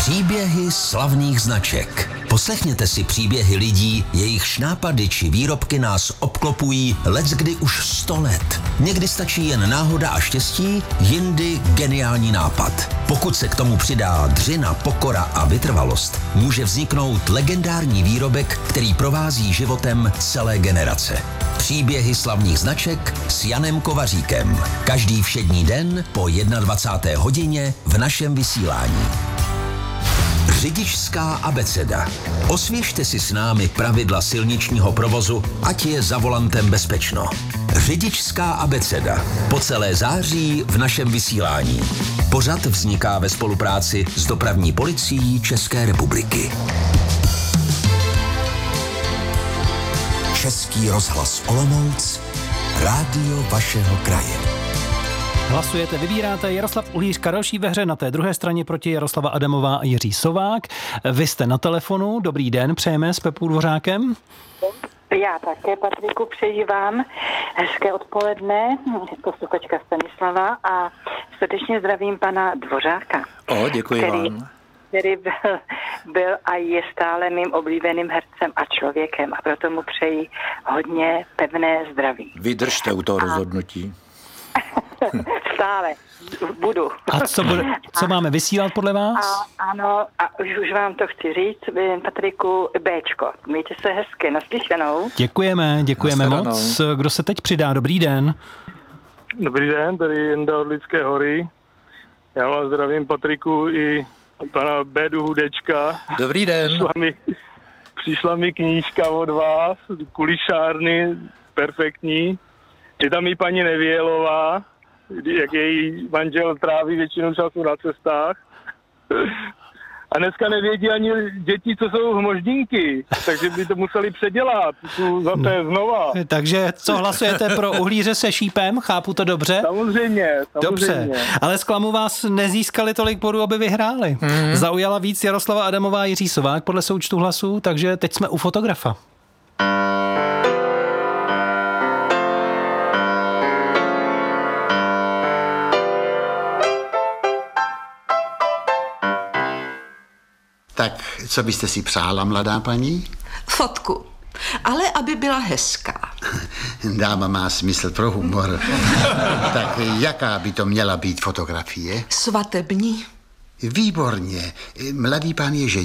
Příběhy slavných značek. Poslechněte si příběhy lidí, jejichž nápady či výrobky nás obklopují leckdy už 100 let. Někdy stačí jen náhoda a štěstí, jindy geniální nápad. Pokud se k tomu přidá dřina, pokora a vytrvalost, může vzniknout legendární výrobek, který provází životem celé generace. Příběhy slavných značek s Janem Kovaříkem. Každý všední den po 21. hodině v našem vysílání. Řidičská abeceda. Osvěžte si s námi pravidla silničního provozu, ať je za volantem bezpečno. Řidičská abeceda. Po celé září v našem vysílání. Pořad vzniká ve spolupráci s Dopravní policií České republiky. Český rozhlas Olomouc, rádio vašeho kraje. Hlasujete, vybíráte. Jaroslav Uhlířka další ve hře, na té druhé straně proti Jaroslava Adamová a Jiří Sovák. Vy jste na telefonu, dobrý den, přejeme s Pepou Dvořákem. Já také, Patriku, přeji vám hezké odpoledne, posluchačka Stanislava, a srdečně zdravím pana Dvořáka. Děkuji vám. Který byl a je stále mým oblíbeným hercem a člověkem, a proto mu přeji hodně pevné zdraví. Vydržte u toho rozhodnutí. Stále budu. A co máme vysílat podle vás? Ano, a už vám to chci říct, Patriku, Béčko. Mějte se hezky, naslyšenou. Děkujeme moc. Kdo se teď přidá? Dobrý den. Dobrý den, tady Jenda od Lidské hory. Já vás zdravím, Patriku, i pana Bédu Hudečka. Dobrý den. Přišla mi knížka od vás, Kulišárny, perfektní. Je tam i paní Nevělová, jak její manžel tráví většinu času na cestách. A dneska nevědí ani děti, co jsou hmoždínky, takže by to museli předělat zase znova. Takže co hlasujete pro Uhlíře se šípem? Chápu to dobře? Samozřejmě. Dobře, ale zklamu vás, nezískali tolik bodů, aby vyhráli. Zaujala víc Jaroslava Adamová a Jiří Sovák podle součtu hlasů, takže teď jsme u fotografa. Tak, co byste si přála, mladá paní? Fotku, ale aby byla hezká. Dáma má smysl pro humor. Tak jaká by to měla být fotografie? Svatební. Výborně. Mladý pán je